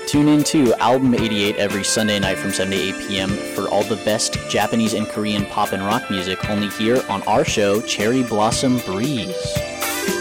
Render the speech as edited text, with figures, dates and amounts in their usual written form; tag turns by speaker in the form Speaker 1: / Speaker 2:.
Speaker 1: Tune in to Album 88 every Sunday night from 7 to 8 p.m. for all the best Japanese and Korean pop and rock music, only here on our show, Cherry Blossom Breeze.